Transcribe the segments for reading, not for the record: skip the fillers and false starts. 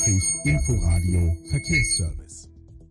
Inforadio Verkehrsservice.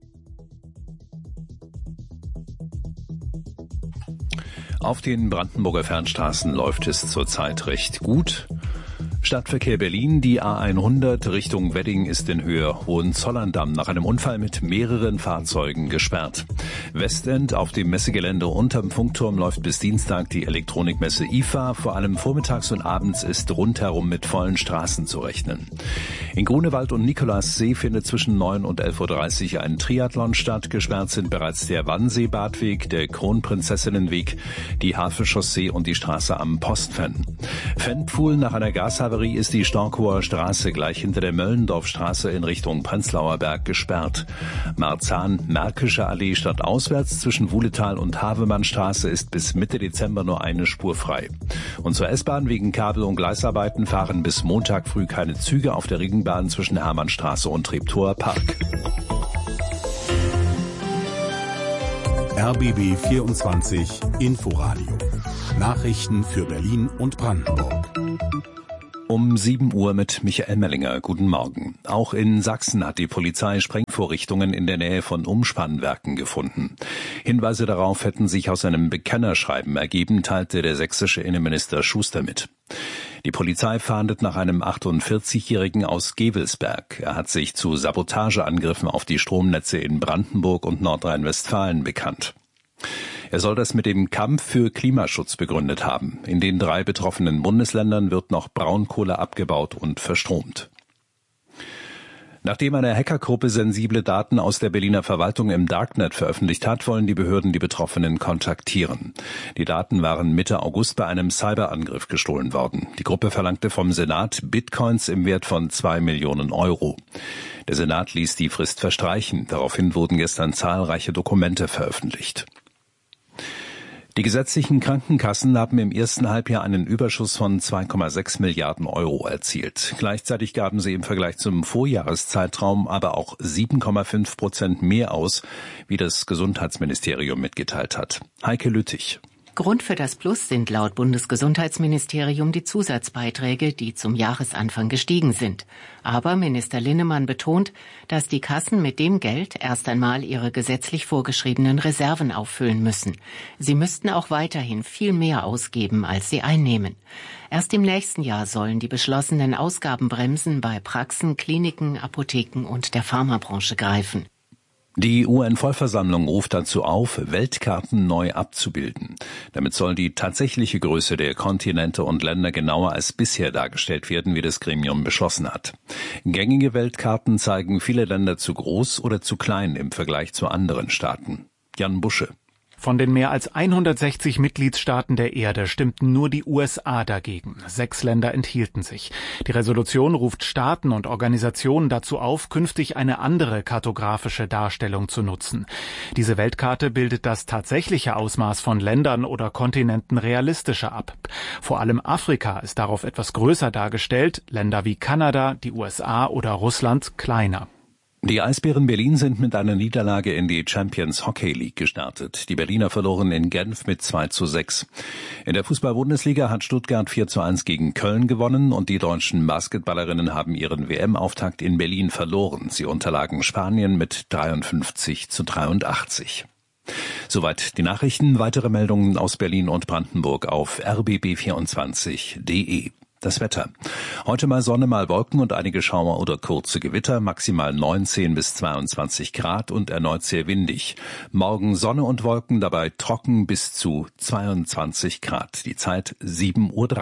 Auf den Brandenburger Fernstraßen läuft es zurzeit recht gut. Stadtverkehr Berlin, die A100 Richtung Wedding ist in Höhe Hohenzollern-Damm nach einem Unfall mit mehreren Fahrzeugen gesperrt. Westend auf dem Messegelände unterm Funkturm läuft bis Dienstag die Elektronikmesse IFA. Vor allem vormittags und abends ist rundherum mit vollen Straßen zu rechnen. In Grunewald und Nikolaussee findet zwischen 9 und 11.30 Uhr ein Triathlon statt. Gesperrt sind bereits der Wannsee-Badweg, der Kronprinzessinnenweg, die Havelchaussee und die Straße am Postfenn. Fennpfuhl nach einer Gashaverie ist die Storkower Straße gleich hinter der Möllendorfstraße in Richtung Prenzlauer Berg gesperrt. Marzahn-Märkische Allee stadtauswärts zwischen Wuhletal und Havemannstraße ist bis Mitte Dezember nur eine Spur frei. Und zur S-Bahn wegen Kabel- und Gleisarbeiten fahren bis Montag früh keine Züge auf der Ringbahn zwischen Hermannstraße und Treptower Park. RBB 24 Inforadio. Nachrichten für Berlin und Brandenburg. Um 7 Uhr mit Michael Mellinger. Guten Morgen. Auch in Sachsen hat die Polizei Sprengvorrichtungen in der Nähe von Umspannwerken gefunden. Hinweise darauf hätten sich aus einem Bekennerschreiben ergeben, teilte der sächsische Innenminister Schuster mit. Die Polizei fahndet nach einem 48-Jährigen aus Gevelsberg. Er hat sich zu Sabotageangriffen auf die Stromnetze in Brandenburg und Nordrhein-Westfalen bekannt. Er soll das mit dem Kampf für Klimaschutz begründet haben. In den 3 betroffenen Bundesländern wird noch Braunkohle abgebaut und verstromt. Nachdem eine Hackergruppe sensible Daten aus der Berliner Verwaltung im Darknet veröffentlicht hat, wollen die Behörden die Betroffenen kontaktieren. Die Daten waren Mitte August bei einem Cyberangriff gestohlen worden. Die Gruppe verlangte vom Senat Bitcoins im Wert von 2 Millionen Euro. Der Senat ließ die Frist verstreichen. Daraufhin wurden gestern zahlreiche Dokumente veröffentlicht. Die gesetzlichen Krankenkassen haben im ersten Halbjahr einen Überschuss von 2,6 Milliarden Euro erzielt. Gleichzeitig gaben sie im Vergleich zum Vorjahreszeitraum aber auch 7,5% mehr aus, wie das Gesundheitsministerium mitgeteilt hat. Heike Lüttich. Grund für das Plus sind laut Bundesgesundheitsministerium die Zusatzbeiträge, die zum Jahresanfang gestiegen sind. Aber Minister Linnemann betont, dass die Kassen mit dem Geld erst einmal ihre gesetzlich vorgeschriebenen Reserven auffüllen müssen. Sie müssten auch weiterhin viel mehr ausgeben, als sie einnehmen. Erst im nächsten Jahr sollen die beschlossenen Ausgabenbremsen bei Praxen, Kliniken, Apotheken und der Pharmabranche greifen. Die UN-Vollversammlung ruft dazu auf, Weltkarten neu abzubilden. Damit soll die tatsächliche Größe der Kontinente und Länder genauer als bisher dargestellt werden, wie das Gremium beschlossen hat. Gängige Weltkarten zeigen viele Länder zu groß oder zu klein im Vergleich zu anderen Staaten. Jan Busche. Von den mehr als 160 Mitgliedstaaten der Erde stimmten nur die USA dagegen. 6 Länder enthielten sich. Die Resolution ruft Staaten und Organisationen dazu auf, künftig eine andere kartografische Darstellung zu nutzen. Diese Weltkarte bildet das tatsächliche Ausmaß von Ländern oder Kontinenten realistischer ab. Vor allem Afrika ist darauf etwas größer dargestellt, Länder wie Kanada, die USA oder Russland kleiner. Die Eisbären Berlin sind mit einer Niederlage in die Champions Hockey League gestartet. Die Berliner verloren in Genf mit 2:6. In der Fußball-Bundesliga hat Stuttgart 4:1 gegen Köln gewonnen und die deutschen Basketballerinnen haben ihren WM-Auftakt in Berlin verloren. Sie unterlagen Spanien mit 53:83. Soweit die Nachrichten. Weitere Meldungen aus Berlin und Brandenburg auf rbb24.de. Das Wetter. Heute mal Sonne, mal Wolken und einige Schauer oder kurze Gewitter, maximal 19 bis 22 Grad und erneut sehr windig. Morgen Sonne und Wolken, dabei trocken bis zu 22 Grad. Die Zeit 7:03 Uhr.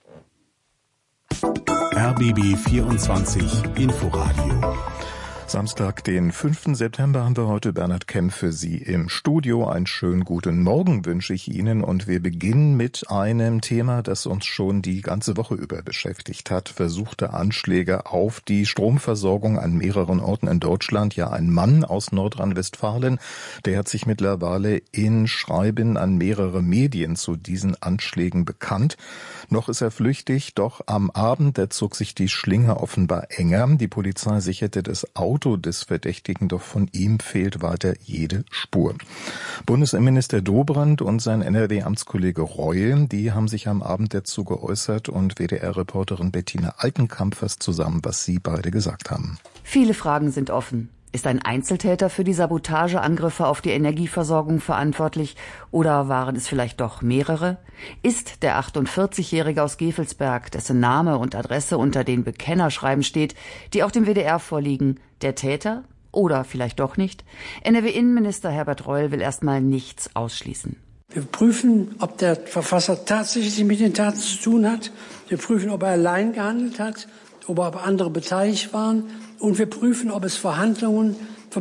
RBB 24 Inforadio. Samstag, den 5. September, haben wir heute Bernhard Kemp für Sie im Studio. Einen schönen guten Morgen wünsche ich Ihnen und wir beginnen mit einem Thema, das uns schon die ganze Woche über beschäftigt hat. Versuchte Anschläge auf die Stromversorgung an mehreren Orten in Deutschland. Ja, ein Mann aus Nordrhein-Westfalen, der hat sich mittlerweile in Schreiben an mehrere Medien zu diesen Anschlägen bekannt. Noch ist er flüchtig, doch am Abend, da zog sich die Schlinge offenbar enger. Die Polizei sicherte das Auto Auto des Verdächtigen, doch von ihm fehlt weiter jede Spur. Bundesinnenminister Dobrindt und sein NRW-Amtskollege Reul, die haben sich am Abend dazu geäußert und WDR-Reporterin Bettina Altenkamp fasst zusammen, was sie beide gesagt haben. Viele Fragen sind offen. Ist ein Einzeltäter für die Sabotageangriffe auf die Energieversorgung verantwortlich oder waren es vielleicht doch mehrere? Ist der 48-Jährige aus Gevelsberg, dessen Name und Adresse unter den Bekennerschreiben steht, die auch dem WDR vorliegen, der Täter oder vielleicht doch nicht? NRW-Innenminister Herbert Reul will erstmal nichts ausschließen. Wir prüfen, ob der Verfasser tatsächlich mit den Taten zu tun hat. Wir prüfen, ob er allein gehandelt hat, ob andere beteiligt waren. Und wir prüfen, ob es Verbindungen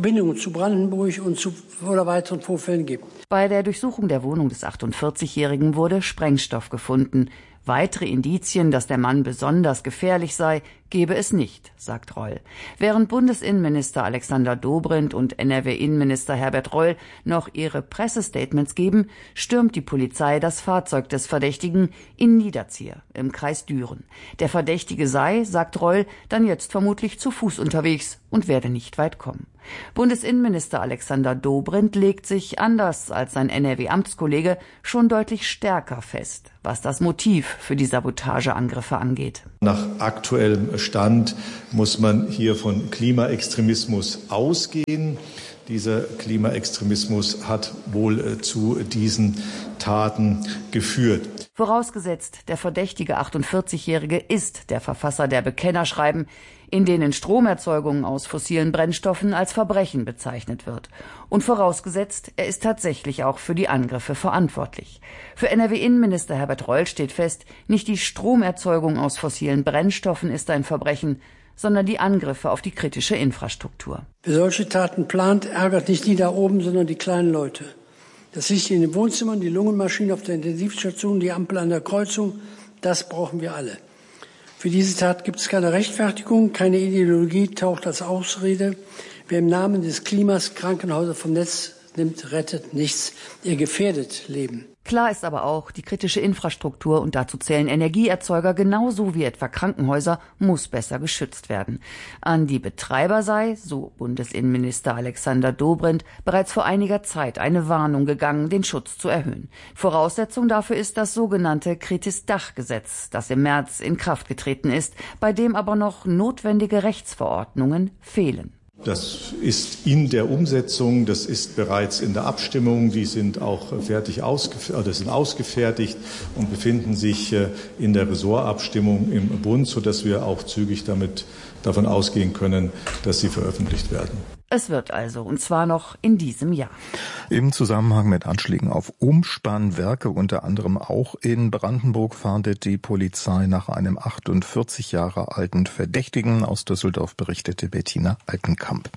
zu Brandenburg oder weiteren Vorfällen gibt. Bei der Durchsuchung der Wohnung des 48-Jährigen wurde Sprengstoff gefunden. Weitere Indizien, dass der Mann besonders gefährlich sei, gebe es nicht, sagt Reul. Während Bundesinnenminister Alexander Dobrindt und NRW-Innenminister Herbert Reul noch ihre Pressestatements geben, stürmt die Polizei das Fahrzeug des Verdächtigen in Niederzier im Kreis Düren. Der Verdächtige sei, sagt Reul, dann jetzt vermutlich zu Fuß unterwegs und werde nicht weit kommen. Bundesinnenminister Alexander Dobrindt legt sich, anders als sein NRW-Amtskollege, schon deutlich stärker fest, was das Motiv für die Sabotageangriffe angeht. Nach aktuellem Stand muss man hier von Klimaextremismus ausgehen. Dieser Klimaextremismus hat wohl zu diesen Taten geführt. Vorausgesetzt, der verdächtige 48-Jährige ist der Verfasser der Bekennerschreiben, in denen Stromerzeugung aus fossilen Brennstoffen als Verbrechen bezeichnet wird. Und vorausgesetzt, er ist tatsächlich auch für die Angriffe verantwortlich. Für NRW-Innenminister Herbert Reul steht fest, nicht die Stromerzeugung aus fossilen Brennstoffen ist ein Verbrechen, sondern die Angriffe auf die kritische Infrastruktur. Wer solche Taten plant, ärgert nicht die da oben, sondern die kleinen Leute. Das Licht in den Wohnzimmern, die Lungenmaschine auf der Intensivstation, die Ampel an der Kreuzung, das brauchen wir alle. Für diese Tat gibt es keine Rechtfertigung, keine Ideologie taucht als Ausrede. Wer im Namen des Klimas Krankenhäuser vom Netz nimmt, rettet nichts. Er gefährdet Leben. Klar ist aber auch, die kritische Infrastruktur, und dazu zählen Energieerzeuger genauso wie etwa Krankenhäuser, muss besser geschützt werden. An die Betreiber sei, so Bundesinnenminister Alexander Dobrindt, bereits vor einiger Zeit eine Warnung gegangen, den Schutz zu erhöhen. Voraussetzung dafür ist das sogenannte Kritis-Dach-Gesetz, das im März in Kraft getreten ist, bei dem aber noch notwendige Rechtsverordnungen fehlen. Das ist in der Umsetzung, das ist bereits in der Abstimmung, die sind auch sind ausgefertigt und befinden sich in der Ressortabstimmung im Bund, sodass wir auch zügig davon ausgehen können, dass sie veröffentlicht werden. Es wird also, und zwar noch in diesem Jahr. Im Zusammenhang mit Anschlägen auf Umspannwerke, unter anderem auch in Brandenburg, fahndet die Polizei nach einem 48 Jahre alten Verdächtigen. Aus Düsseldorf berichtete Bettina Altenkamp.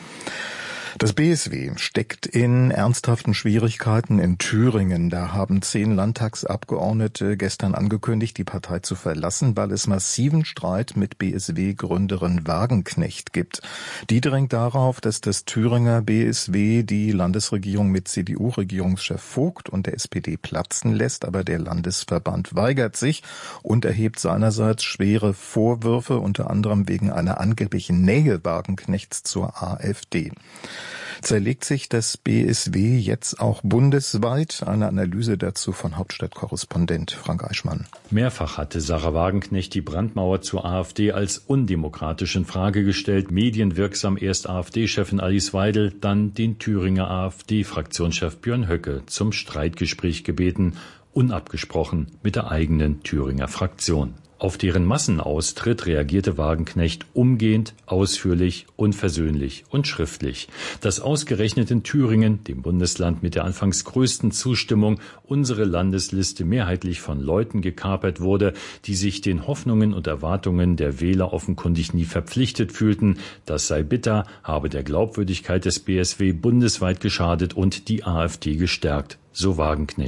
Das BSW steckt in ernsthaften Schwierigkeiten in Thüringen. Da haben 10 Landtagsabgeordnete gestern angekündigt, die Partei zu verlassen, weil es massiven Streit mit BSW-Gründerin Wagenknecht gibt. Die drängt darauf, dass das Thüringer BSW die Landesregierung mit CDU-Regierungschef Vogt und der SPD platzen lässt, aber der Landesverband weigert sich und erhebt seinerseits schwere Vorwürfe, unter anderem wegen einer angeblichen Nähe Wagenknechts zur AfD. Zerlegt sich das BSW jetzt auch bundesweit? Eine Analyse dazu von Hauptstadtkorrespondent Frank Eichmann. Mehrfach hatte Sarah Wagenknecht die Brandmauer zur AfD als undemokratisch in Frage gestellt. Medienwirksam erst AfD-Chefin Alice Weidel, dann den Thüringer AfD-Fraktionschef Björn Höcke zum Streitgespräch gebeten, unabgesprochen mit der eigenen Thüringer Fraktion. Auf deren Massenaustritt reagierte Wagenknecht umgehend, ausführlich, unversöhnlich und schriftlich. Dass ausgerechnet in Thüringen, dem Bundesland mit der anfangs größten Zustimmung, unsere Landesliste mehrheitlich von Leuten gekapert wurde, die sich den Hoffnungen und Erwartungen der Wähler offenkundig nie verpflichtet fühlten, das sei bitter, habe der Glaubwürdigkeit des BSW bundesweit geschadet und die AfD gestärkt, so Wagenknecht.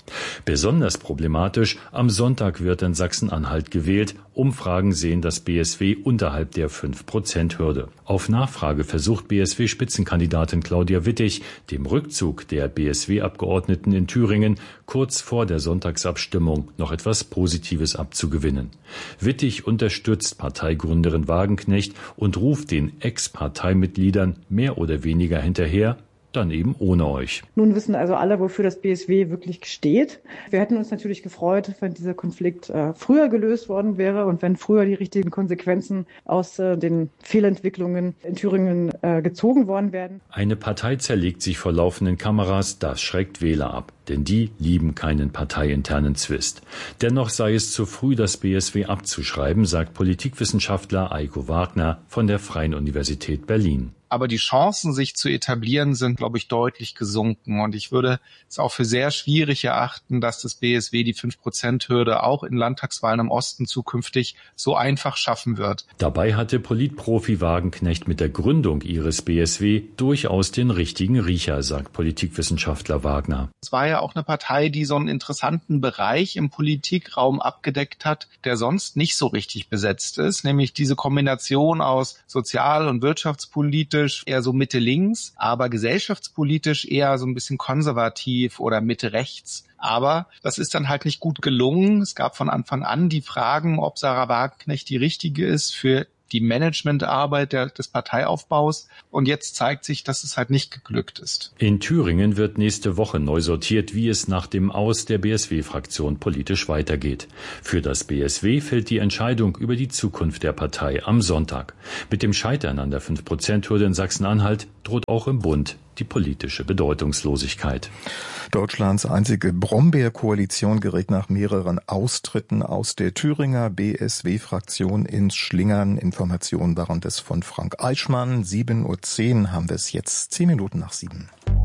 Besonders problematisch, am Sonntag wird in Sachsen-Anhalt gewählt. Umfragen sehen das BSW unterhalb der 5%-Hürde. Auf Nachfrage versucht BSW-Spitzenkandidatin Claudia Wittig, dem Rückzug der BSW-Abgeordneten in Thüringen kurz vor der Sonntagsabstimmung noch etwas Positives abzugewinnen. Wittig unterstützt Parteigründerin Wagenknecht und ruft den Ex-Parteimitgliedern mehr oder weniger hinterher: Dann eben ohne euch. Nun wissen also alle, wofür das BSW wirklich steht. Wir hätten uns natürlich gefreut, wenn dieser Konflikt früher gelöst worden wäre und wenn früher die richtigen Konsequenzen aus den Fehlentwicklungen in Thüringen gezogen worden wären. Eine Partei zerlegt sich vor laufenden Kameras, das schreckt Wähler ab. Denn die lieben keinen parteiinternen Zwist. Dennoch sei es zu früh, das BSW abzuschreiben, sagt Politikwissenschaftler Eiko Wagner von der Freien Universität Berlin. Aber die Chancen, sich zu etablieren, sind, glaube ich, deutlich gesunken. Und ich würde es auch für sehr schwierig erachten, dass das BSW die 5%-Hürde auch in Landtagswahlen im Osten zukünftig so einfach schaffen wird. Dabei hatte Politprofi Wagenknecht mit der Gründung ihres BSW durchaus den richtigen Riecher, sagt Politikwissenschaftler Wagner. Es war ja auch eine Partei, die so einen interessanten Bereich im Politikraum abgedeckt hat, der sonst nicht so richtig besetzt ist, nämlich diese Kombination aus sozial- und wirtschaftspolitisch eher so Mitte-links, aber gesellschaftspolitisch eher so ein bisschen konservativ oder Mitte-rechts. Aber das ist dann halt nicht gut gelungen. Es gab von Anfang an die Fragen, ob Sarah Wagenknecht die richtige ist für die Managementarbeit des Parteiaufbaus. Und jetzt zeigt sich, dass es halt nicht geglückt ist. In Thüringen wird nächste Woche neu sortiert, wie es nach dem Aus der BSW-Fraktion politisch weitergeht. Für das BSW fällt die Entscheidung über die Zukunft der Partei am Sonntag. Mit dem Scheitern an der 5%-Hürde in Sachsen-Anhalt droht auch im Bund die politische Bedeutungslosigkeit. Deutschlands einzige Brombeerkoalition gerät nach mehreren Austritten aus der Thüringer BSW-Fraktion ins Schlingern. Informationen waren das von Frank Eichmann. 7:10 Uhr haben wir es jetzt, 10 Minuten nach 7.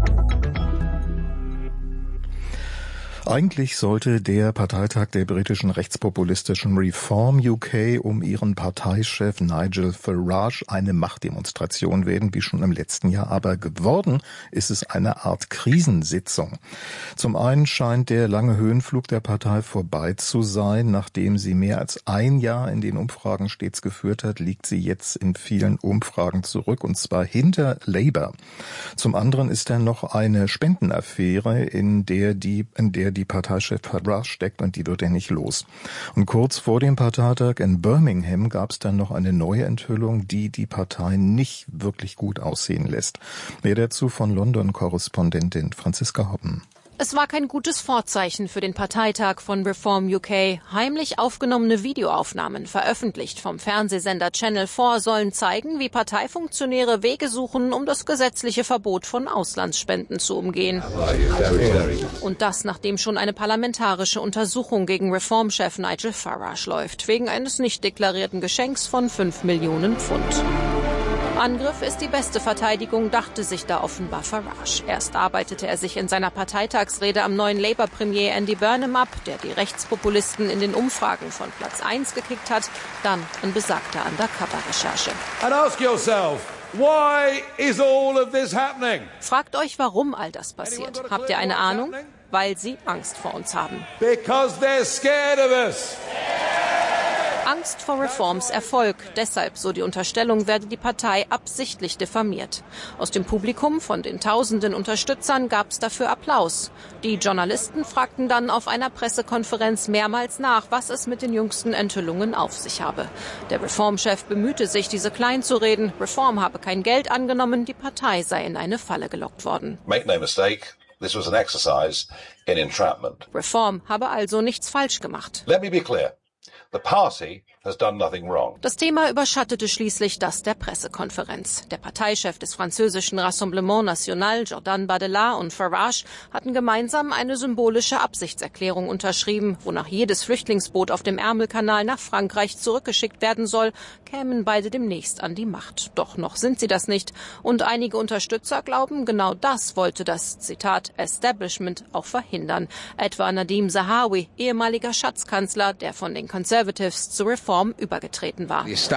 Eigentlich sollte der Parteitag der britischen rechtspopulistischen Reform UK um ihren Parteichef Nigel Farage eine Machtdemonstration werden, wie schon im letzten Jahr. Aber geworden ist es eine Art Krisensitzung. Zum einen scheint der lange Höhenflug der Partei vorbei zu sein. Nachdem sie mehr als ein Jahr in den Umfragen stets geführt hat, liegt sie jetzt in vielen Umfragen zurück, und zwar hinter Labour. Zum anderen ist da noch eine Spendenaffäre, in der die Parteichef Farage steckt, und die wird er nicht los. Und kurz vor dem Parteitag in Birmingham gab es dann noch eine neue Enthüllung, die die Partei nicht wirklich gut aussehen lässt. Mehr dazu von London-Korrespondentin Franziska Hoppen. Es war kein gutes Vorzeichen für den Parteitag von Reform UK. Heimlich aufgenommene Videoaufnahmen, veröffentlicht vom Fernsehsender Channel 4, sollen zeigen, wie Parteifunktionäre Wege suchen, um das gesetzliche Verbot von Auslandsspenden zu umgehen. Und das, nachdem schon eine parlamentarische Untersuchung gegen Reformchef Nigel Farage läuft, wegen eines nicht deklarierten Geschenks von 5 Millionen Pfund. Angriff ist die beste Verteidigung, dachte sich da offenbar Farage. Erst arbeitete er sich in seiner Parteitagsrede am neuen Labour-Premier Andy Burnham ab, der die Rechtspopulisten in den Umfragen von Platz 1 gekickt hat, dann an besagter Undercover-Recherche. And ask yourself, why is all of this happening? Fragt euch, warum all das passiert. Habt ihr eine Ahnung? Weil sie Angst vor uns haben. Because they're scared of us. Angst vor Reforms Erfolg. Deshalb, so die Unterstellung, werde die Partei absichtlich diffamiert. Aus dem Publikum von den tausenden Unterstützern gab es dafür Applaus. Die Journalisten fragten dann auf einer Pressekonferenz mehrmals nach, was es mit den jüngsten Enthüllungen auf sich habe. Der Reformchef bemühte sich, diese klein zu reden. Reform habe kein Geld angenommen, die Partei sei in eine Falle gelockt worden. Make no mistake, this was an exercise in entrapment. Reform habe also nichts falsch gemacht. Let me be clear. The party has done nothing wrong. Das Thema überschattete schließlich das der Pressekonferenz. Der Parteichef des französischen Rassemblement National, Jordan Bardella, und Farage hatten gemeinsam eine symbolische Absichtserklärung unterschrieben, wonach jedes Flüchtlingsboot auf dem Ärmelkanal nach Frankreich zurückgeschickt werden soll, kämen beide demnächst an die Macht. Doch noch sind sie das nicht. Und einige Unterstützer glauben, genau das wollte das, Zitat, Establishment auch verhindern. Etwa Nadim Zahawi, ehemaliger Schatzkanzler, der von den Conservatives zur Reform Reform übergetreten war. Das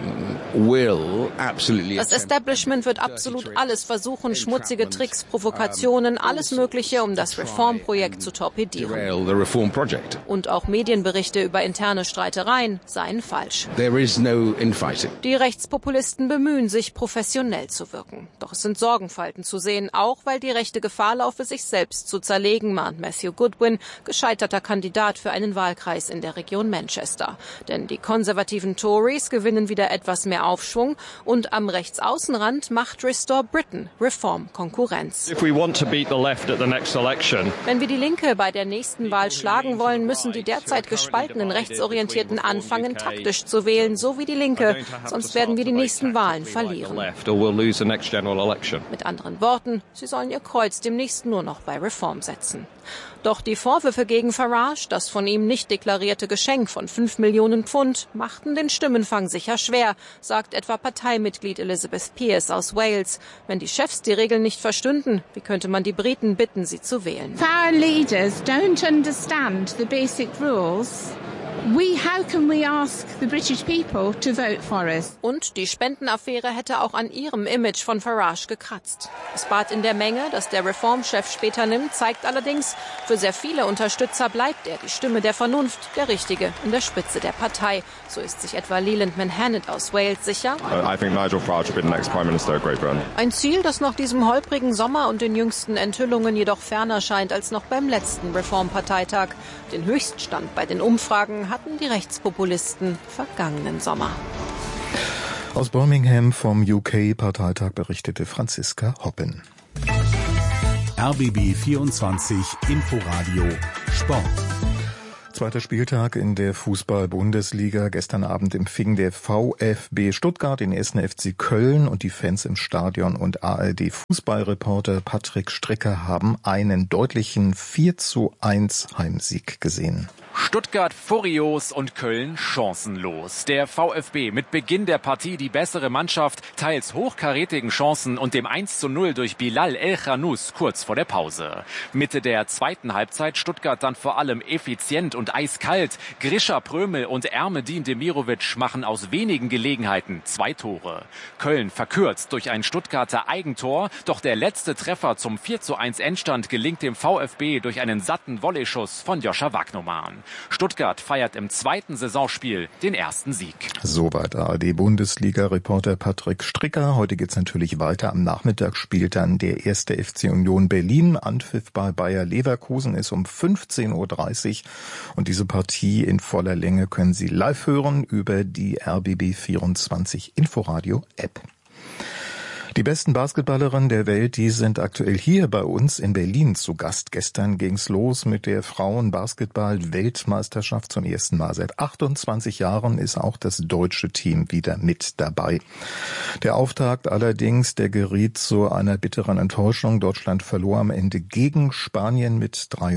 Establishment wird absolut alles versuchen, schmutzige Tricks, Provokationen, alles Mögliche, um das Reformprojekt zu torpedieren. Und auch Medienberichte über interne Streitereien seien falsch. Die Rechtspopulisten bemühen sich, professionell zu wirken. Doch es sind Sorgenfalten zu sehen, auch weil die Rechte Gefahr laufe, sich selbst zu zerlegen, mahnt Matthew Goodwin, gescheiterter Kandidat für einen Wahlkreis in der Region Manchester. Denn die konservativen Tories gewinnen wieder etwas mehr Aufschwung und am Rechtsaußenrand macht Restore Britain Reform Konkurrenz. Wenn wir die Linke bei der nächsten Wahl schlagen wollen, müssen die derzeit gespaltenen Rechtsorientierten anfangen, taktisch zu wählen, so wie die Linke, sonst werden wir die nächsten Wahlen verlieren. Mit anderen Worten, sie sollen ihr Kreuz demnächst nur noch bei Reform setzen. Doch die Vorwürfe gegen Farage, das von ihm nicht deklarierte Geschenk von 5 Millionen Pfund, machten den Stimmenfang sicher schwer, sagt etwa Parteimitglied Elizabeth Pearce aus Wales. Wenn die Chefs die Regeln nicht verstünden, wie könnte man die Briten bitten, sie zu wählen? Our leaders don't understand the basic rules. How can we ask the British people to vote for us? Und die Spendenaffäre hätte auch an ihrem Image von Farage gekratzt. Das Bad in der Menge, das der Reformchef später nimmt, zeigt allerdings, für sehr viele Unterstützer bleibt er die Stimme der Vernunft, der Richtige in der Spitze der Partei. So ist sich etwa Leland Manhannet aus Wales sicher. I think Nigel Farage will be the next Prime Minister of Great Britain. Ein Ziel, das nach diesem holprigen Sommer und den jüngsten Enthüllungen jedoch ferner scheint als noch beim letzten Reformparteitag. Den Höchststand bei den Umfragen hatten die Rechtspopulisten vergangenen Sommer. Aus Birmingham vom UK-Parteitag berichtete Franziska Hoppen. RBB 24 Inforadio Sport. Zweiter Spieltag in der Fußball-Bundesliga. Gestern Abend empfing der VfB Stuttgart den 1. FC Köln und die Fans im Stadion und ARD-Fußballreporter Patrick Stricker haben einen deutlichen 4:1 Heimsieg gesehen. Stuttgart furios und Köln chancenlos. Der VfB mit Beginn der Partie die bessere Mannschaft, teils hochkarätigen Chancen und dem 1:0 durch Bilal El-Khanous kurz vor der Pause. Mitte der zweiten Halbzeit Stuttgart dann vor allem effizient und eiskalt. Grisha Prömel und Ermedin Demirovic machen aus wenigen Gelegenheiten 2 Tore. Köln verkürzt durch ein Stuttgarter Eigentor, doch der letzte Treffer zum 4:1 Endstand gelingt dem VfB durch einen satten Volleyschuss von Joscha Wagnoman. Stuttgart feiert im zweiten Saisonspiel den ersten Sieg. Soweit ARD-Bundesliga-Reporter Patrick Stricker. Heute geht's natürlich weiter. Am Nachmittag spielt dann der 1. FC Union Berlin. Anpfiff bei Bayer Leverkusen ist um 15:30 Uhr. Und diese Partie in voller Länge können Sie live hören über die RBB 24 Inforadio-App. Die besten Basketballerinnen der Welt, die sind aktuell hier bei uns in Berlin zu Gast. Gestern ging's los mit der Frauen-Basketball-Weltmeisterschaft. Zum ersten Mal seit 28 Jahren ist auch das deutsche Team wieder mit dabei. Der Auftakt allerdings, der geriet zu einer bitteren Enttäuschung. Deutschland verlor am Ende gegen Spanien mit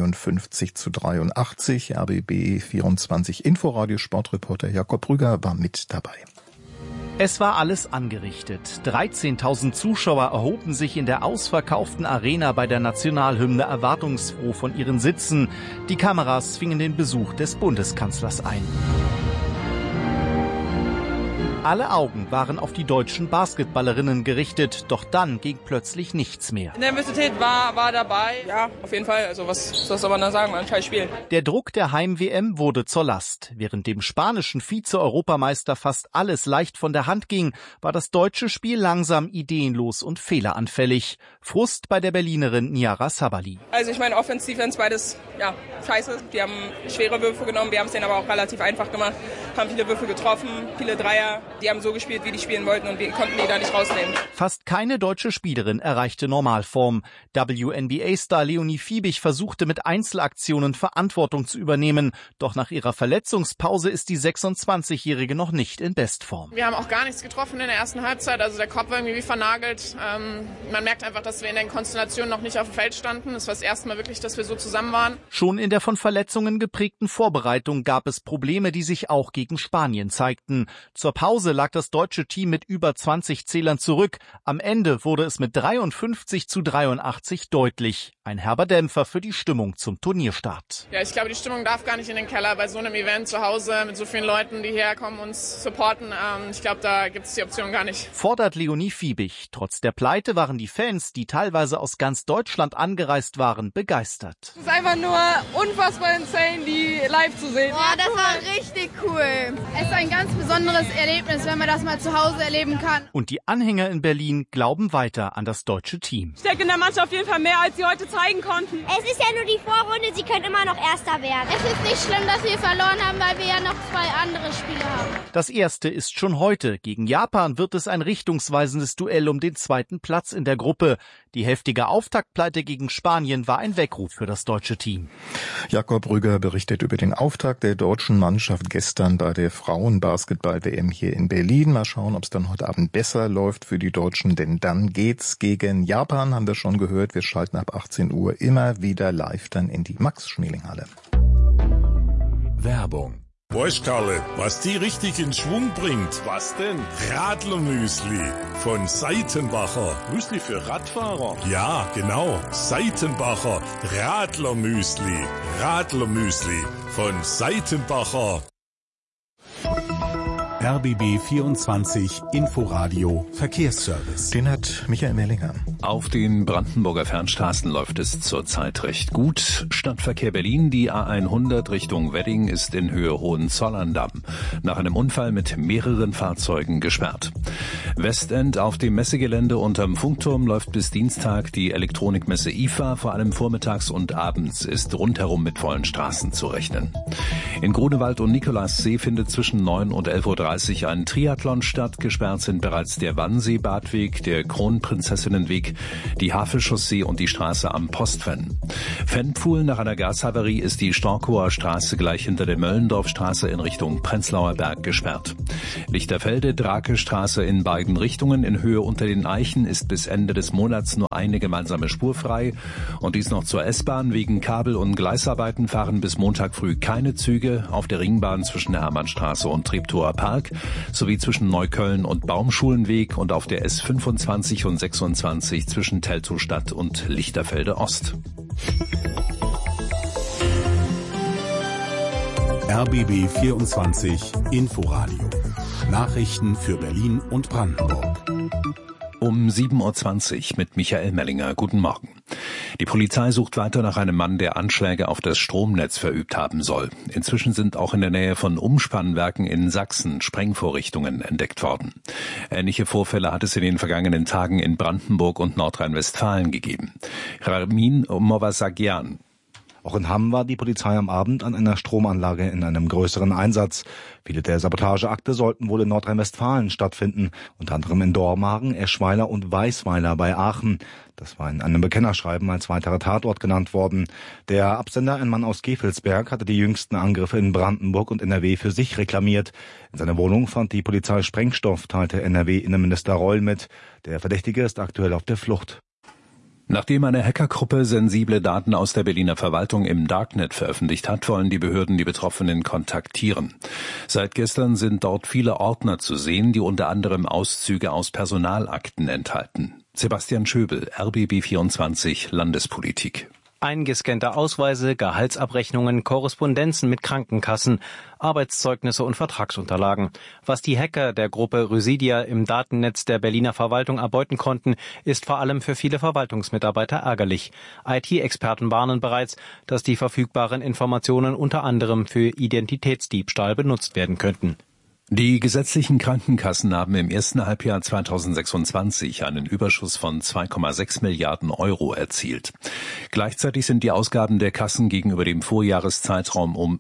53:83. RBB 24 Inforadio Sportreporter Jakob Rüger war mit dabei. Es war alles angerichtet. 13.000 Zuschauer erhoben sich in der ausverkauften Arena bei der Nationalhymne erwartungsfroh von ihren Sitzen. Die Kameras fingen den Besuch des Bundeskanzlers ein. Alle Augen waren auf die deutschen Basketballerinnen gerichtet, doch dann ging plötzlich nichts mehr. Nervosität war dabei, ja, auf jeden Fall. Also was soll man da sagen, man kann spielen. Der Druck der Heim-WM wurde zur Last. Während dem spanischen Vize-Europameister fast alles leicht von der Hand ging, war das deutsche Spiel langsam ideenlos und fehleranfällig. Frust bei der Berlinerin Niara Sabali. Also ich meine, Offense, Defense, beides, ja, scheiße. Die haben schwere Würfe genommen, wir haben es denen aber auch relativ einfach gemacht, haben viele Würfe getroffen, viele Dreier. Die haben so gespielt, wie die spielen wollten und wir konnten die da nicht rausnehmen. Fast keine deutsche Spielerin erreichte Normalform. WNBA-Star Leonie Fiebig versuchte mit Einzelaktionen Verantwortung zu übernehmen. Doch nach ihrer Verletzungspause ist die 26-Jährige noch nicht in Bestform. Wir haben auch gar nichts getroffen in der ersten Halbzeit. Also der Kopf war irgendwie wie vernagelt. Man merkt einfach, dass wir in den Konstellationen noch nicht auf dem Feld standen. Es war das erste Mal wirklich, dass wir so zusammen waren. Schon in der von Verletzungen geprägten Vorbereitung gab es Probleme, die sich auch gegen Spanien zeigten. Zur Pause lag das deutsche Team mit über 20 Zählern zurück. Am Ende wurde es mit 53:83 deutlich. Ein herber Dämpfer für die Stimmung zum Turnierstart. Ja, ich glaube, die Stimmung darf gar nicht in den Keller bei so einem Event zu Hause mit so vielen Leuten, die herkommen, uns supporten. Ich glaube, da gibt es die Option gar nicht. Fordert Leonie Fiebig. Trotz der Pleite waren die Fans, die teilweise aus ganz Deutschland angereist waren, begeistert. Es ist einfach nur unfassbar insane, die live zu sehen. Boah, das war richtig cool. Es ist ein ganz besonderes Erlebnis, wenn man das mal zu Hause erleben kann. Und die Anhänger in Berlin glauben weiter an das deutsche Team. Ich denke in der Mannschaft auf jeden Fall mehr, als sie heute zeigen konnten. Es ist ja nur die Vorrunde, sie können immer noch Erster werden. Es ist nicht schlimm, dass wir verloren haben, weil wir ja noch 2 andere Spiele haben. Das erste ist schon heute. Gegen Japan wird es ein richtungsweisendes Duell um den 2. Platz in der Gruppe. Die heftige Auftaktpleite gegen Spanien war ein Weckruf für das deutsche Team. Jakob Rüger berichtet über den Auftakt der deutschen Mannschaft gestern bei der Frauenbasketball-WM hier in Berlin. Mal schauen, ob es dann heute Abend besser läuft für die Deutschen, denn dann geht's gegen Japan, haben wir schon gehört. Wir schalten ab 18 Uhr immer wieder live dann in die Max-Schmeling-Halle. Werbung. Weißt Karle, was die richtig in Schwung bringt? Was denn? Radlermüsli von Seitenbacher. Müsli für Radfahrer? Ja, genau. Seitenbacher Radlermüsli. Radlermüsli von Seitenbacher. RBB 24 Inforadio Verkehrsservice. Den hat Michael Mellinger. Auf den Brandenburger Fernstraßen läuft es zurzeit recht gut. Stadtverkehr Berlin, die A100 Richtung Wedding ist in Höhe Hohenzollern-Damm nach einem Unfall mit mehreren Fahrzeugen gesperrt. Westend auf dem Messegelände unterm Funkturm läuft bis Dienstag die Elektronikmesse IFA. Vor allem vormittags und abends ist rundherum mit vollen Straßen zu rechnen. In Grunewald und Nikolaussee findet zwischen 9 und 11:30 Uhr ein Triathlon statt. Gesperrt sind bereits der Wannsee-Badweg, der Kronprinzessinnenweg, die Havelchaussee und die Straße am Postven. Fennpfuhl, nach einer Gashavarie ist die Storkower Straße gleich hinter der Möllendorfstraße in Richtung Prenzlauer Berg gesperrt. Lichterfelde, Drake-Straße in beiden Richtungen in Höhe unter den Eichen ist bis Ende des Monats nur eine gemeinsame Spur frei. Und dies noch zur S-Bahn. Wegen Kabel- und Gleisarbeiten fahren bis Montag früh keine Züge auf der Ringbahn zwischen der Hermannstraße und Treptower Park sowie zwischen Neukölln und Baumschulenweg und auf der S25 und 26 zwischen Teltowstadt und Lichterfelde Ost. RBB 24 Inforadio. Nachrichten für Berlin und Brandenburg. Um 7:20 Uhr mit Michael Mellinger. Guten Morgen. Die Polizei sucht weiter nach einem Mann, der Anschläge auf das Stromnetz verübt haben soll. Inzwischen sind auch in der Nähe von Umspannwerken in Sachsen Sprengvorrichtungen entdeckt worden. Ähnliche Vorfälle hat es in den vergangenen Tagen in Brandenburg und Nordrhein-Westfalen gegeben. Ramin Movasagian. Auch in Hamm war die Polizei am Abend an einer Stromanlage in einem größeren Einsatz. Viele der Sabotageakte sollten wohl in Nordrhein-Westfalen stattfinden, unter anderem in Dormagen, Eschweiler und Weißweiler bei Aachen. Das war in einem Bekennerschreiben als weiterer Tatort genannt worden. Der Absender, ein Mann aus Gevelsberg, hatte die jüngsten Angriffe in Brandenburg und NRW für sich reklamiert. In seiner Wohnung fand die Polizei Sprengstoff, teilte NRW-Innenminister Reul mit. Der Verdächtige ist aktuell auf der Flucht. Nachdem eine Hackergruppe sensible Daten aus der Berliner Verwaltung im Darknet veröffentlicht hat, wollen die Behörden die Betroffenen kontaktieren. Seit gestern sind dort viele Ordner zu sehen, die unter anderem Auszüge aus Personalakten enthalten. Sebastian Schöbel, RBB 24 Landespolitik. Eingescannte Ausweise, Gehaltsabrechnungen, Korrespondenzen mit Krankenkassen, Arbeitszeugnisse und Vertragsunterlagen. Was die Hacker der Gruppe Rhyssia im Datennetz der Berliner Verwaltung erbeuten konnten, ist vor allem für viele Verwaltungsmitarbeiter ärgerlich. IT-Experten warnen bereits, dass die verfügbaren Informationen unter anderem für Identitätsdiebstahl benutzt werden könnten. Die gesetzlichen Krankenkassen haben im ersten Halbjahr 2026 einen Überschuss von 2,6 Milliarden Euro erzielt. Gleichzeitig sind die Ausgaben der Kassen gegenüber dem Vorjahreszeitraum um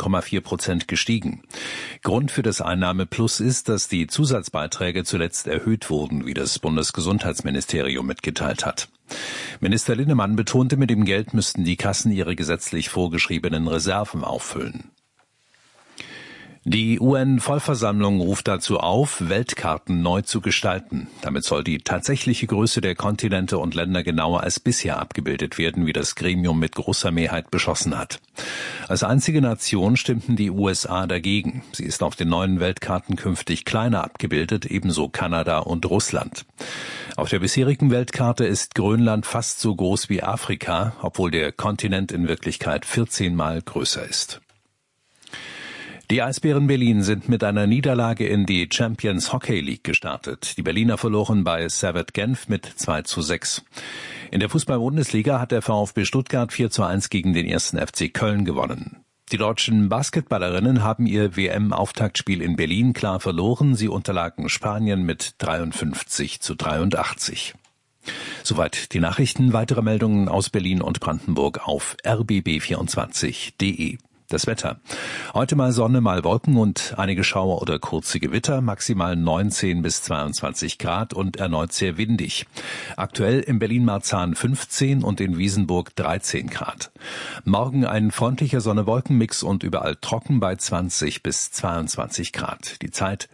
7,4% gestiegen. Grund für das Einnahmeplus ist, dass die Zusatzbeiträge zuletzt erhöht wurden, wie das Bundesgesundheitsministerium mitgeteilt hat. Minister Linnemann betonte, mit dem Geld müssten die Kassen ihre gesetzlich vorgeschriebenen Reserven auffüllen. Die UN-Vollversammlung ruft dazu auf, Weltkarten neu zu gestalten. Damit soll die tatsächliche Größe der Kontinente und Länder genauer als bisher abgebildet werden, wie das Gremium mit großer Mehrheit beschlossen hat. Als einzige Nation stimmten die USA dagegen. Sie ist auf den neuen Weltkarten künftig kleiner abgebildet, ebenso Kanada und Russland. Auf der bisherigen Weltkarte ist Grönland fast so groß wie Afrika, obwohl der Kontinent in Wirklichkeit 14-mal größer ist. Die Eisbären Berlin sind mit einer Niederlage in die Champions Hockey League gestartet. Die Berliner verloren bei Servette Genf mit 2:6. In der Fußball-Bundesliga hat der VfB Stuttgart 4:1 gegen den 1. FC Köln gewonnen. Die deutschen Basketballerinnen haben ihr WM-Auftaktspiel in Berlin klar verloren. Sie unterlagen Spanien mit 53:83. Soweit die Nachrichten. Weitere Meldungen aus Berlin und Brandenburg auf rbb24.de. Das Wetter. Heute mal Sonne, mal Wolken und einige Schauer oder kurze Gewitter, maximal 19 bis 22 Grad und erneut sehr windig. Aktuell in Berlin-Marzahn 15 und in Wiesenburg 13 Grad. Morgen ein freundlicher Sonne-Wolken-Mix und überall trocken bei 20 bis 22 Grad. Die Zeit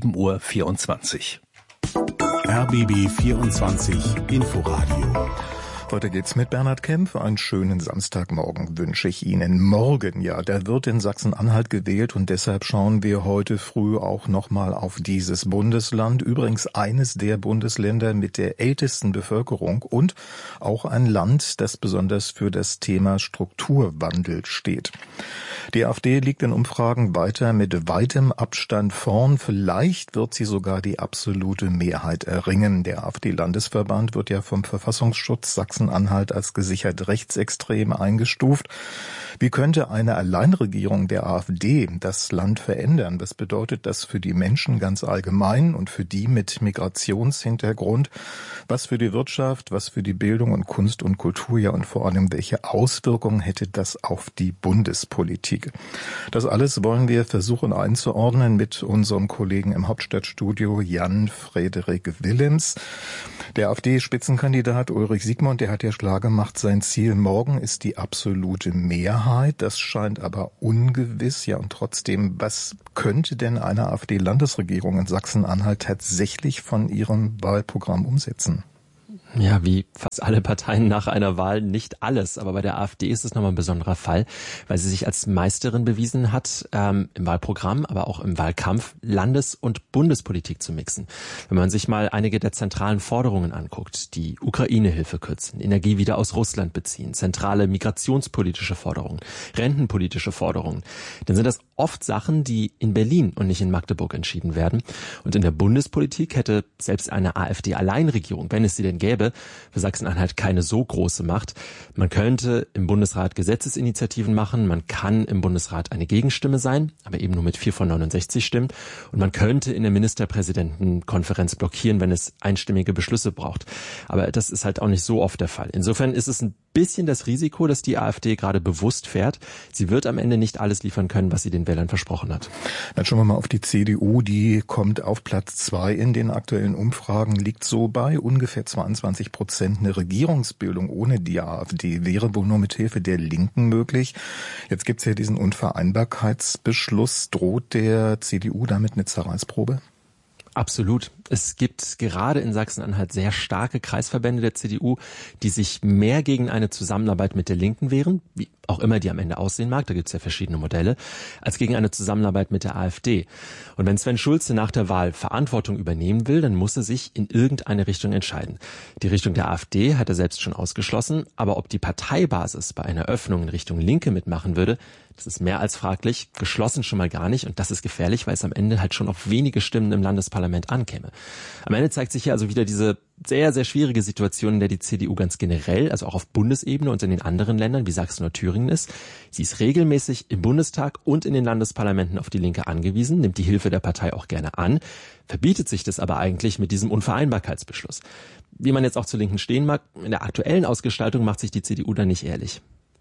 7:24 Uhr. RBB 24 Inforadio. Heute geht's mit Bernhard Kempf. Einen schönen Samstagmorgen wünsche ich Ihnen. Morgen, ja, da wird in Sachsen-Anhalt gewählt und deshalb schauen wir heute früh auch nochmal auf dieses Bundesland. Übrigens eines der Bundesländer mit der ältesten Bevölkerung und auch ein Land, das besonders für das Thema Strukturwandel steht. Die AfD liegt in Umfragen weiter mit weitem Abstand vorn. Vielleicht wird sie sogar die absolute Mehrheit erringen. Der AfD-Landesverband wird ja vom Verfassungsschutz Sachsen-Anhalt als gesichert rechtsextrem eingestuft. Wie könnte eine Alleinregierung der AfD das Land verändern? Was bedeutet das für die Menschen ganz allgemein und für die mit Migrationshintergrund? Was für die Wirtschaft, was für die Bildung und Kunst und Kultur, ja, und vor allem, welche Auswirkungen hätte das auf die Bundespolitik? Das alles wollen wir versuchen einzuordnen mit unserem Kollegen im Hauptstadtstudio Jan-Frederik Willems. Der AfD-Spitzenkandidat Ulrich Siegmund, der hat ja klar gemacht, sein Ziel morgen ist die absolute Mehrheit. Das scheint aber ungewiss. Ja, und trotzdem, was könnte denn eine AfD-Landesregierung in Sachsen-Anhalt tatsächlich von ihrem Wahlprogramm umsetzen? Ja, wie fast alle Parteien nach einer Wahl nicht alles. Aber bei der AfD ist es nochmal ein besonderer Fall, weil sie sich als Meisterin bewiesen hat, im Wahlprogramm, aber auch im Wahlkampf Landes- und Bundespolitik zu mixen. Wenn man sich mal einige der zentralen Forderungen anguckt, die Ukraine-Hilfe kürzen, Energie wieder aus Russland beziehen, zentrale migrationspolitische Forderungen, rentenpolitische Forderungen, dann sind das oft Sachen, die in Berlin und nicht in Magdeburg entschieden werden. Und in der Bundespolitik hätte selbst eine AfD-Alleinregierung, wenn es sie denn gäbe, für Sachsen-Anhalt keine so große Macht. Man könnte im Bundesrat Gesetzesinitiativen machen, man kann im Bundesrat eine Gegenstimme sein, aber eben nur mit 4 von 69 Stimmen. Und man könnte in der Ministerpräsidentenkonferenz blockieren, wenn es einstimmige Beschlüsse braucht. Aber das ist halt auch nicht so oft der Fall. Insofern ist es ein bisschen das Risiko, dass die AfD gerade bewusst fährt. Sie wird am Ende nicht alles liefern können, was sie den Wählern versprochen hat. Dann schauen wir mal auf die CDU. Die kommt auf Platz 2 in den aktuellen Umfragen, liegt so bei ungefähr 22%. Eine Regierungsbildung ohne die AfD wäre wohl nur mit Hilfe der Linken möglich. Jetzt gibt es ja diesen Unvereinbarkeitsbeschluss. Droht der CDU damit eine Zerreißprobe? Absolut. Es gibt gerade in Sachsen-Anhalt sehr starke Kreisverbände der CDU, die sich mehr gegen eine Zusammenarbeit mit der Linken wehren, wie auch immer die am Ende aussehen mag, da gibt es ja verschiedene Modelle, als gegen eine Zusammenarbeit mit der AfD. Und wenn Sven Schulze nach der Wahl Verantwortung übernehmen will, dann muss er sich in irgendeine Richtung entscheiden. Die Richtung der AfD hat er selbst schon ausgeschlossen, aber ob die Parteibasis bei einer Öffnung in Richtung Linke mitmachen würde, das ist mehr als fraglich, geschlossen schon mal gar nicht, und das ist gefährlich, weil es am Ende halt schon auf wenige Stimmen im Landesparlament ankäme. Am Ende zeigt sich hier also wieder diese sehr, sehr schwierige Situation, in der die CDU ganz generell, also auch auf Bundesebene und in den anderen Ländern wie Sachsen oder Thüringen ist. Sie ist regelmäßig im Bundestag und in den Landesparlamenten auf die Linke angewiesen, nimmt die Hilfe der Partei auch gerne an, verbietet sich das aber eigentlich mit diesem Unvereinbarkeitsbeschluss. Wie man jetzt auch zur Linken stehen mag, in der aktuellen Ausgestaltung macht sich die CDU da nicht ehrlich.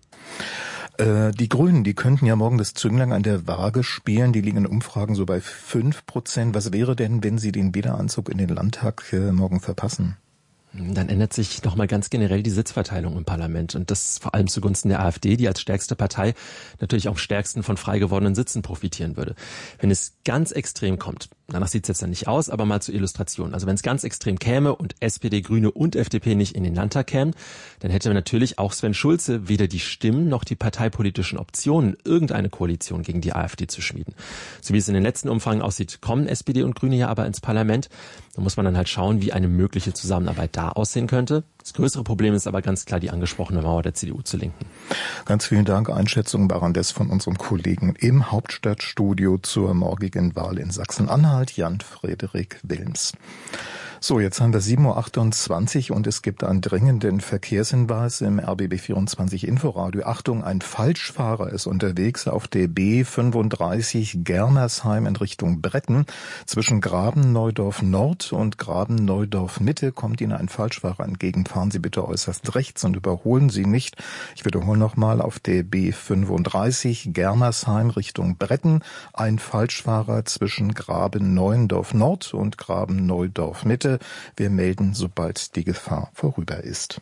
Die Grünen, die könnten ja morgen das Zünglein an der Waage spielen. Die liegen in Umfragen so bei 5%. Was wäre denn, wenn sie den Wiederanzug in den Landtag morgen verpassen? Dann ändert sich nochmal ganz generell die Sitzverteilung im Parlament und das vor allem zugunsten der AfD, die als stärkste Partei natürlich auch am stärksten von frei gewordenen Sitzen profitieren würde. Wenn es ganz extrem kommt, danach sieht es jetzt dann nicht aus, aber mal zur Illustration. Also wenn es ganz extrem käme und SPD, Grüne und FDP nicht in den Landtag kämen, dann hätte natürlich auch Sven Schulze weder die Stimmen noch die parteipolitischen Optionen, irgendeine Koalition gegen die AfD zu schmieden. So wie es in den letzten Umfragen aussieht, kommen SPD und Grüne ja aber ins Parlament. Da muss man dann halt schauen, wie eine mögliche Zusammenarbeit da aussehen könnte. Das größere Problem ist aber ganz klar die angesprochene Mauer der CDU zu linken. Ganz vielen Dank. Einschätzungen waren das von unserem Kollegen im Hauptstadtstudio zur morgigen Wahl in Sachsen-Anhalt, Jan-Frederik Wilms. So, jetzt haben wir 7.28 Uhr und es gibt einen dringenden Verkehrshinweis im RBB 24 Inforadio. Achtung, ein Falschfahrer ist unterwegs auf der B35 Germersheim in Richtung Bretten. Zwischen Graben-Neudorf Nord und Graben-Neudorf Mitte kommt Ihnen ein Falschfahrer entgegen. Fahren Sie bitte äußerst rechts und überholen Sie nicht. Ich wiederhole nochmal, auf der B35 Germersheim Richtung Bretten. Ein Falschfahrer zwischen Graben-Neudorf Nord und Graben-Neudorf Mitte. Wir melden, sobald die Gefahr vorüber ist.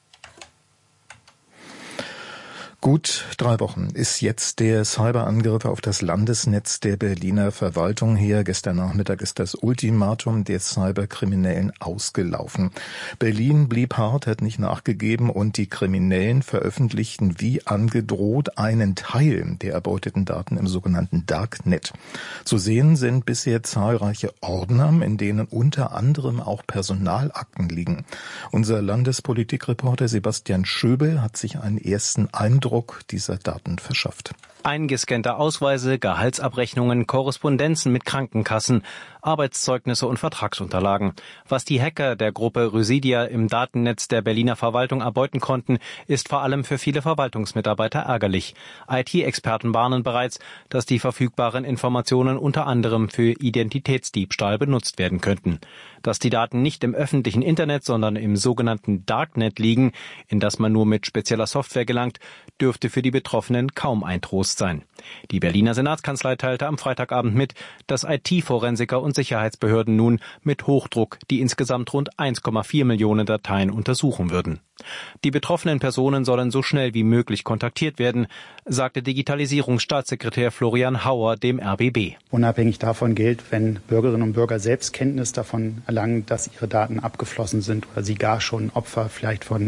Gut 3 Wochen ist jetzt der Cyberangriff auf das Landesnetz der Berliner Verwaltung her. Gestern Nachmittag ist das Ultimatum der Cyberkriminellen ausgelaufen. Berlin blieb hart, hat nicht nachgegeben und die Kriminellen veröffentlichten wie angedroht einen Teil der erbeuteten Daten im sogenannten Darknet. Zu sehen sind bisher zahlreiche Ordner, in denen unter anderem auch Personalakten liegen. Unser Landespolitikreporter Sebastian Schöbel hat sich einen ersten Eindruck dieser Daten verschafft. Eingescannte Ausweise, Gehaltsabrechnungen, Korrespondenzen mit Krankenkassen, Arbeitszeugnisse und Vertragsunterlagen. Was die Hacker der Gruppe Rysidia im Datennetz der Berliner Verwaltung erbeuten konnten, ist vor allem für viele Verwaltungsmitarbeiter ärgerlich. IT-Experten warnen bereits, dass die verfügbaren Informationen unter anderem für Identitätsdiebstahl benutzt werden könnten. Dass die Daten nicht im öffentlichen Internet, sondern im sogenannten Darknet liegen, in das man nur mit spezieller Software gelangt, dürfte für die Betroffenen kaum ein Trost sein. Die Berliner Senatskanzlei teilte am Freitagabend mit, dass IT-Forensiker und Sicherheitsbehörden nun mit Hochdruck die insgesamt rund 1,4 Millionen Dateien untersuchen würden. Die betroffenen Personen sollen so schnell wie möglich kontaktiert werden, sagte Digitalisierungsstaatssekretär Florian Hauer dem RBB. Unabhängig davon gilt, wenn Bürgerinnen und Bürger selbst Kenntnis davon erlangen, dass ihre Daten abgeflossen sind oder sie gar schon Opfer vielleicht von